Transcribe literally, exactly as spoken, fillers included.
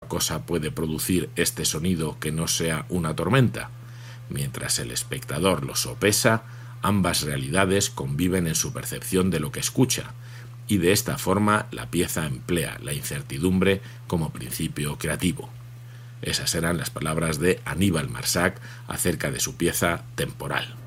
cosa puede producir este sonido que no sea una tormenta. Mientras el espectador lo sopesa, ambas realidades conviven en su percepción de lo que escucha, y de esta forma la pieza emplea la incertidumbre como principio creativo. Esas eran las palabras de Aníbal Marsac acerca de su pieza Temporal.